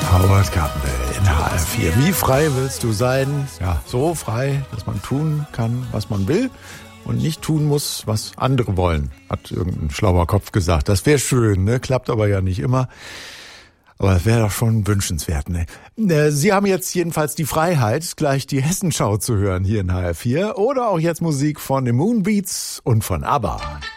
Howard Carpendale in HR4. Wie frei willst du sein? Ja, so frei, dass man tun kann, was man will und nicht tun muss, was andere wollen, hat irgendein schlauer Kopf gesagt. Das wäre schön, ne? Klappt aber ja nicht immer. Aber es wäre doch schon wünschenswert, ne? Sie haben jetzt jedenfalls die Freiheit, gleich die Hessenschau zu hören hier in HR4 oder auch jetzt Musik von den Moonbeats und von ABBA.